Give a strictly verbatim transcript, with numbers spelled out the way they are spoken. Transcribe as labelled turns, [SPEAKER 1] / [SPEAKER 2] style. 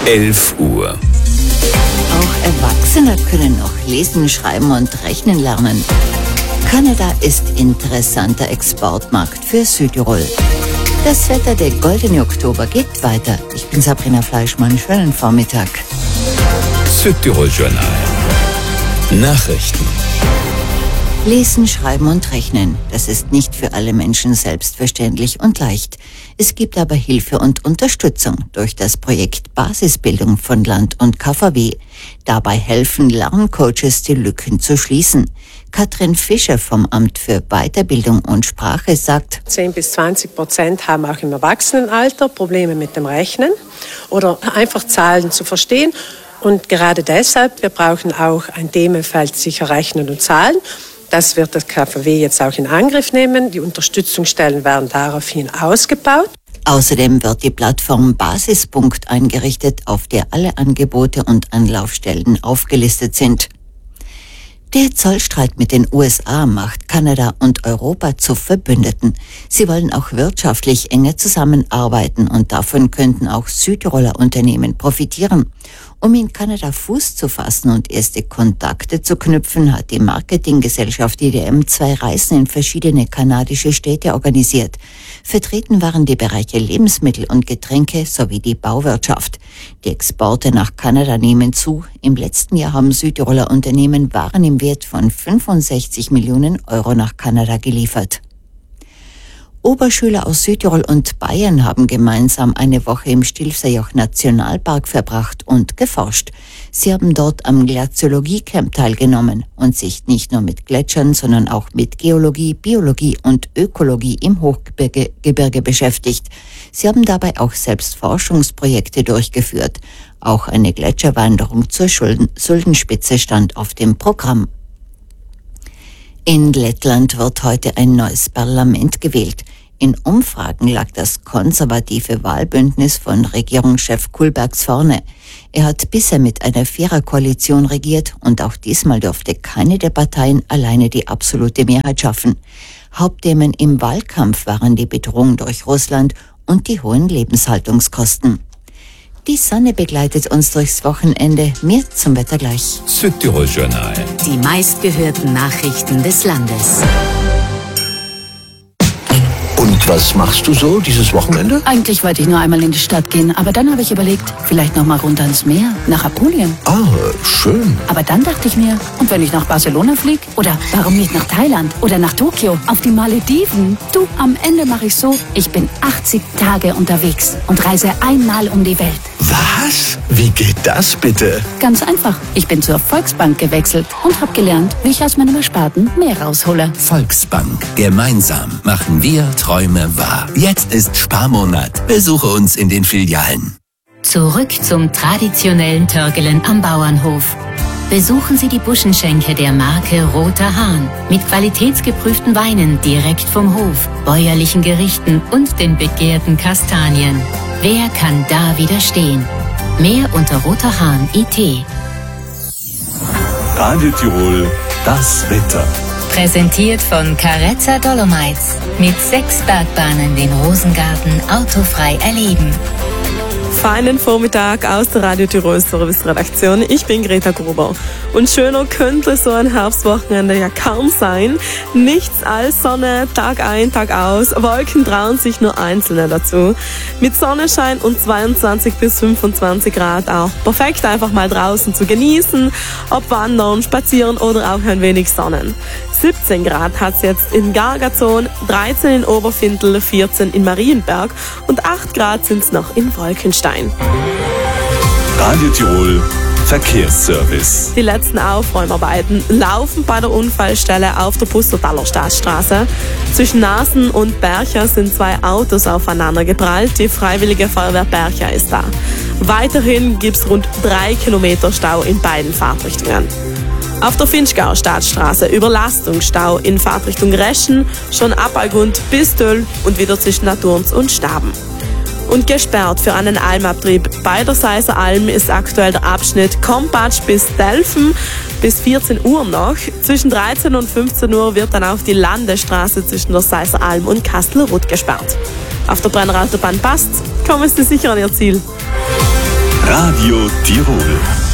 [SPEAKER 1] elf Uhr.
[SPEAKER 2] Auch Erwachsene können noch lesen, schreiben und rechnen lernen. Kanada ist interessanter Exportmarkt für Südtirol. Das Wetter, der goldene Oktober, geht weiter. Ich bin Sabrina Fleischmann. Schönen Vormittag.
[SPEAKER 1] Südtirol Journal. Nachrichten.
[SPEAKER 2] Lesen, schreiben und rechnen. Das ist nicht für alle Menschen selbstverständlich und leicht. Es gibt aber Hilfe und Unterstützung durch das Projekt Basisbildung von Land und K V W. Dabei helfen Lerncoaches, die Lücken zu schließen. Katrin Fischer vom Amt für Weiterbildung und Sprache sagt,
[SPEAKER 3] zehn bis zwanzig Prozent haben auch im Erwachsenenalter Probleme mit dem Rechnen oder einfach Zahlen zu verstehen. Und gerade deshalb, wir brauchen auch ein Themenfeld sicher Rechnen und Zahlen. Das wird das K V W jetzt auch in Angriff nehmen. Die Unterstützungsstellen werden daraufhin ausgebaut.
[SPEAKER 2] Außerdem wird die Plattform Basispunkt eingerichtet, auf der alle Angebote und Anlaufstellen aufgelistet sind. Der Zollstreit mit den U S A macht Kanada und Europa zu Verbündeten. Sie wollen auch wirtschaftlich enger zusammenarbeiten und davon könnten auch Südtiroler Unternehmen profitieren. Um in Kanada Fuß zu fassen und erste Kontakte zu knüpfen, hat die Marketinggesellschaft I D M zwei Reisen in verschiedene kanadische Städte organisiert. Vertreten waren die Bereiche Lebensmittel und Getränke sowie die Bauwirtschaft. Die Exporte nach Kanada nehmen zu. Im letzten Jahr haben Südtiroler Unternehmen Waren im Wert von fünfundsechzig Millionen Euro nach Kanada geliefert. Oberschüler aus Südtirol und Bayern haben gemeinsam eine Woche im Stilfserjoch Nationalpark verbracht und geforscht. Sie haben dort am Glaziologie-Camp teilgenommen und sich nicht nur mit Gletschern, sondern auch mit Geologie, Biologie und Ökologie im Hochgebirge Gebirge beschäftigt. Sie haben dabei auch selbst Forschungsprojekte durchgeführt. Auch eine Gletscherwanderung zur Suldenspitze stand auf dem Programm. In Lettland wird heute ein neues Parlament gewählt. In Umfragen lag das konservative Wahlbündnis von Regierungschef Kulbergs vorne. Er hat bisher mit einer Viererkoalition regiert und auch diesmal durfte keine der Parteien alleine die absolute Mehrheit schaffen. Hauptthemen im Wahlkampf waren die Bedrohung durch Russland und die hohen Lebenshaltungskosten. Die Sonne begleitet uns durchs Wochenende. Mehr zum Wetter gleich.
[SPEAKER 1] Südtirol Journal.
[SPEAKER 4] Die meistgehörten Nachrichten des Landes.
[SPEAKER 5] Und was machst du so dieses Wochenende?
[SPEAKER 6] Eigentlich wollte ich nur einmal in die Stadt gehen, aber dann habe ich überlegt, vielleicht noch mal runter ins Meer, nach Apulien.
[SPEAKER 5] Ah, schön.
[SPEAKER 6] Aber dann dachte ich mir, und wenn ich nach Barcelona fliege? Oder warum nicht nach Thailand? Oder nach Tokio? Auf die Malediven? Du, am Ende mache ich so, ich bin achtzig Tage unterwegs und reise einmal um die Welt.
[SPEAKER 5] Was? Wie geht das bitte?
[SPEAKER 6] Ganz einfach. Ich bin zur Volksbank gewechselt und habe gelernt, wie ich aus meinem Ersparten mehr raushole.
[SPEAKER 7] Volksbank. Gemeinsam machen wir Träume wahr. Jetzt ist Sparmonat. Besuche uns in den Filialen.
[SPEAKER 4] Zurück zum traditionellen Törgelen am Bauernhof. Besuchen Sie die Buschenschenke der Marke Roter Hahn mit qualitätsgeprüften Weinen direkt vom Hof, bäuerlichen Gerichten und den begehrten Kastanien. Wer kann da widerstehen? Mehr unter roterhahn punkt it.
[SPEAKER 8] Radio Tirol, das Wetter.
[SPEAKER 4] Präsentiert von Carezza Dolomites. Mit sechs Bergbahnen den Rosengarten autofrei erleben.
[SPEAKER 9] Feinen Vormittag aus der Radio Tirol Service Redaktion. Ich bin Greta Gruber. Und schöner könnte so ein Herbstwochenende ja kaum sein. Nichts als Sonne, Tag ein, Tag aus. Wolken trauen sich nur einzelne dazu. Mit Sonnenschein und zweiundzwanzig bis fünfundzwanzig Grad auch. Perfekt einfach mal draußen zu genießen. Ob wandern, spazieren oder auch ein wenig Sonnen. siebzehn Grad hat es jetzt in Gargazon, dreizehn in Oberfintel, vierzehn in Marienberg und acht Grad sind es noch in Wolkenstein.
[SPEAKER 8] Radio Tirol Verkehrsservice.
[SPEAKER 9] Die letzten Aufräumarbeiten laufen bei der Unfallstelle auf der Pustertaler Staatsstraße. Zwischen Nasen und Bercha sind zwei Autos aufeinander geprallt. Die Freiwillige Feuerwehr Bercha ist da. Weiterhin gibt es rund drei Kilometer Stau in beiden Fahrtrichtungen. Auf der Finchgauer Staatsstraße Überlastungsstau in Fahrtrichtung Reschen, schon ab Algund bis Döll und wieder zwischen Naturns und Staben. Und gesperrt für einen Almabtrieb bei der Seiser Alm ist aktuell der Abschnitt Kompatsch bis Delfen bis vierzehn Uhr noch. Zwischen dreizehn und fünfzehn Uhr wird dann auch die Landesstraße zwischen der Seiser Alm und Kastelruth gesperrt. Auf der Brennerautobahn passt, kommen Sie sicher an Ihr Ziel.
[SPEAKER 8] Radio Tirol.